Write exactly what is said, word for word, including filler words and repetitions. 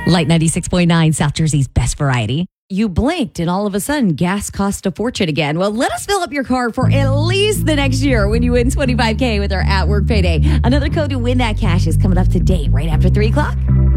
Light ninety-six point nine, South Jersey's best variety. You blinked and all of a sudden gas cost a fortune again. Well, let us fill up your car for at least the next year when you win twenty-five K with our at work payday. Another code to win that cash is coming up today right after three o'clock.